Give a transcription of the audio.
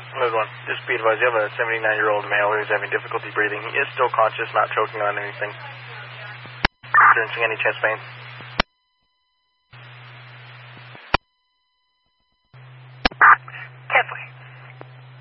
Another one. Just be advised, you have a 79-year-old male who's having difficulty breathing. He is still conscious, not choking on anything. Experiencing any chest pain.